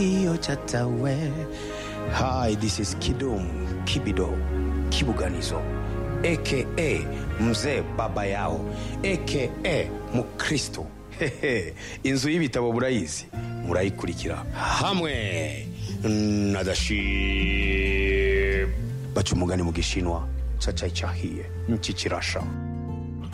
kilio cha tawe. Hi, this is Kidum Kibido Kibuganizo aka Mzee Baba Yao aka Mukristo. Inzu y'ibitabo burayizi, murayikurikira hamwe na Dashi. Baca umugani mu Gishinwa, cacai cahiye nchi kirasha.